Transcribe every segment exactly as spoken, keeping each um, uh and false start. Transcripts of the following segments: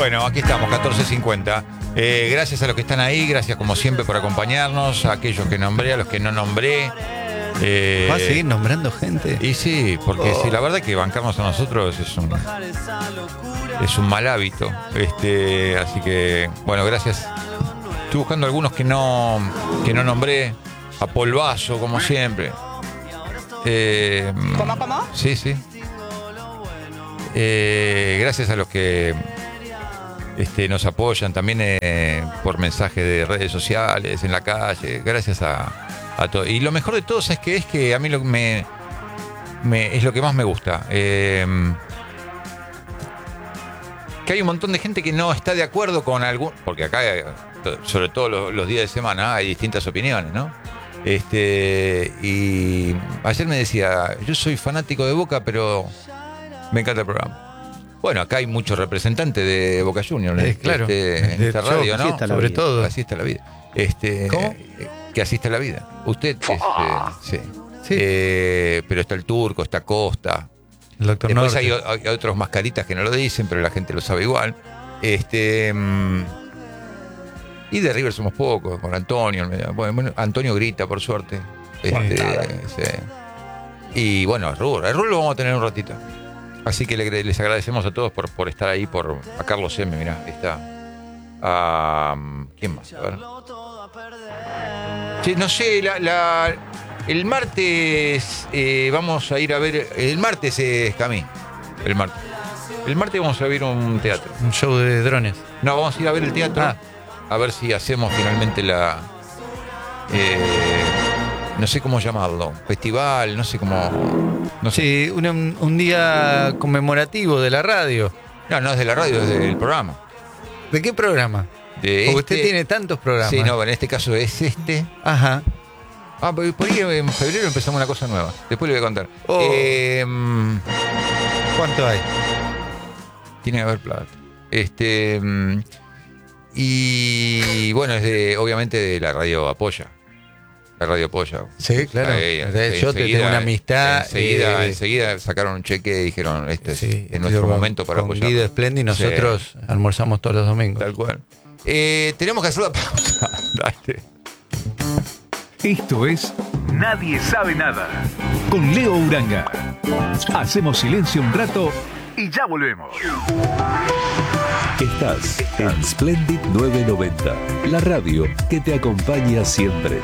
Bueno, aquí estamos, catorce cincuenta. Eh, gracias a los que están ahí, gracias como siempre por acompañarnos, a aquellos que nombré, a los que no nombré. Eh, ¿Va a seguir nombrando gente? Y sí, porque Oh. sí, la verdad que bancarnos a nosotros es un, es un mal hábito. Este, así que, bueno, gracias. Estoy buscando algunos que no, que no nombré. A Polvazo, como siempre. Eh, ¿Cómo, cómo? Sí, sí. Eh, gracias a los que este, nos apoyan también eh, por mensajes de redes sociales, en la calle. Gracias a, a todos. Y lo mejor de todo es que es que a mí lo que me, me es lo que más me gusta. Eh, que hay un montón de gente que no está de acuerdo con algún, porque acá, sobre todo los, los días de semana, hay distintas opiniones, ¿no? Este, y ayer me decía, yo soy fanático de Boca, pero me encanta el programa. Bueno, acá hay muchos representantes de Boca Juniors, Eh, claro. este, en esta radio, ¿no? Así está la Sobre vida. todo. Así está la vida. Este, ¿Cómo? Que así está la vida. Usted es, eh, sí. Sí. Eh, pero está el Turco, está Costa. El doctor Después Norte. hay, hay otros mascaritas que no lo dicen, pero la gente lo sabe igual. Este... mm, Y de River somos pocos, con Antonio. Bueno, Antonio grita, por suerte. Este, sí. Y bueno, Rur, a Rur lo vamos a tener un ratito. Así que le, les agradecemos a todos por, por estar ahí, por a Carlos M, mirá, ahí está. A, ¿quién más? A ver. Sí, no sé, la, la, el martes eh, vamos a ir a ver. El martes es Camí. El martes. El martes vamos a ver un teatro. Un show de drones. No, vamos a ir a ver el teatro. Ah. A ver si hacemos finalmente la... Eh, no sé cómo llamarlo. Festival, no sé cómo... No sé. Sí, un, un día conmemorativo de la radio. No, no es de la radio, es del programa. ¿De qué programa? De Porque este- usted tiene tantos programas. Sí, no, en este caso es este. Ajá. Ah, por por ahí en febrero empezamos una cosa nueva. Después le voy a contar. Oh. Eh, ¿Cuánto hay? tiene que haber plata. Este... mm, Y bueno, es de, obviamente de la radio Apoya. La radio Apoya. Sí, claro. Ahí, Yo te tengo una amistad. Enseguida, eh, enseguida sacaron un cheque y dijeron, este es, sí, es nuestro con- momento para con apoyar. Guido Splendi nosotros Sí. almorzamos todos los domingos. Tal cual. Eh, tenemos que hacer la pausa. Dale. Esto es Nadie Sabe Nada con Leo Uranga. Hacemos silencio un rato y ya volvemos. Estás en Splendid novecientos noventa, la radio que te acompaña siempre.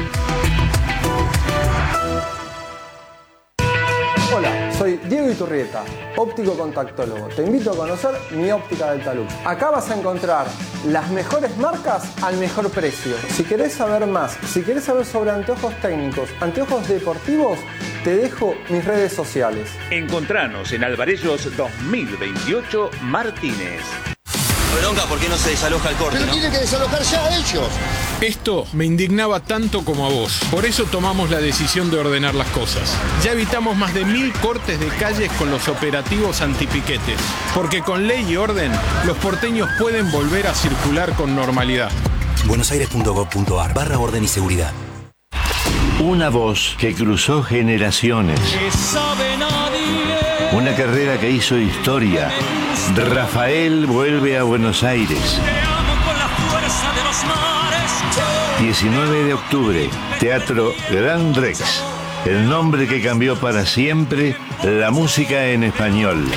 Hola, soy Diego Iturrieta, óptico contactólogo. Te invito a conocer mi óptica del talud. Acá vas a encontrar las mejores marcas al mejor precio. Si querés saber más, si querés saber sobre anteojos técnicos, anteojos deportivos, te dejo mis redes sociales. Encontranos en Alvarellos dos mil veintiocho Martínez. Bronca, ¿por qué no se desaloja el corte? Pero ¿no? tienen que desalojar ya a ellos. Esto me indignaba tanto como a vos. Por eso tomamos la decisión de ordenar las cosas. Ya evitamos más de mil cortes de calles con los operativos antipiquetes. Porque con ley y orden, los porteños pueden volver a circular con normalidad. buenosaires.gov.ar barra orden y seguridad. Una voz que cruzó generaciones. Una carrera que hizo historia. Rafael vuelve a Buenos Aires. diecinueve de octubre, Teatro Gran Rex. El nombre que cambió para siempre la música en español.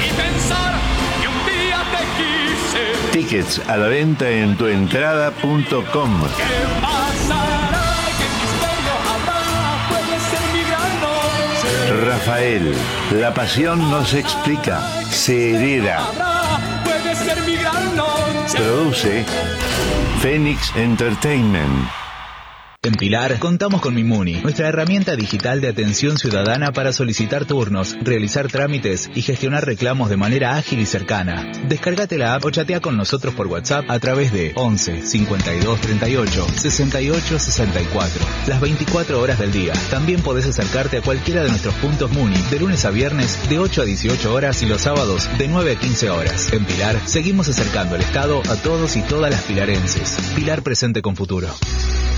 Tickets a la venta en tuentrada punto com. Rafael, la pasión no se explica, se hereda. Produce Phoenix Entertainment. En Pilar contamos con Mimuni, nuestra herramienta digital de atención ciudadana para solicitar turnos, realizar trámites y gestionar reclamos de manera ágil y cercana. Descárgate la app o chatea con nosotros por WhatsApp a través de once cincuenta y dos treinta y ocho sesenta y ocho sesenta y cuatro. Las veinticuatro horas del día. También podés acercarte a cualquiera de nuestros puntos Muni de lunes a viernes de ocho a dieciocho horas y los sábados de nueve a quince horas. En Pilar seguimos acercando el Estado a todos y todas las pilarenses. Pilar presente con futuro.